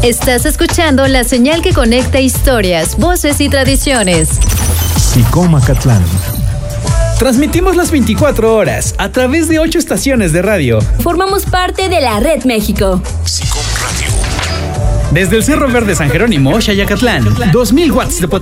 Estás escuchando la señal que conecta historias, voces y tradiciones. SICOM Acatlán. Transmitimos las 24 horas a través de 8 estaciones de radio. Formamos parte de la Red México. SICOM Radio. Desde el Cerro Verde San Jerónimo, Xayacatlán, 2000 watts de potencia.